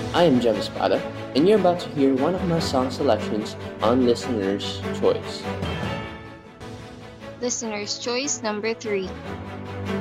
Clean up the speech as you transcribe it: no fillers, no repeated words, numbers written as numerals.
I am Jem Espada, and you're about to hear one of my song selections on Listener's Choice. Listener's choice number 3.